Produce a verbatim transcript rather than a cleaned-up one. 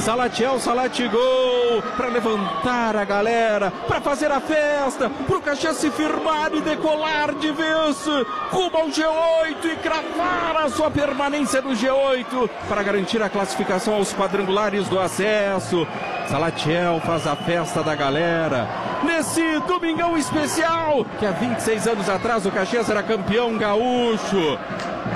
Salatiel, Salatigol, para levantar a galera, para fazer a festa, para o Caxias se firmar e decolar de vez rumo ao G oito e cravar a sua permanência no G oito para garantir a classificação aos quadrangulares do acesso. Salatiel faz a festa da galera nesse domingão especial que há vinte e seis anos atrás o Caxias era campeão gaúcho.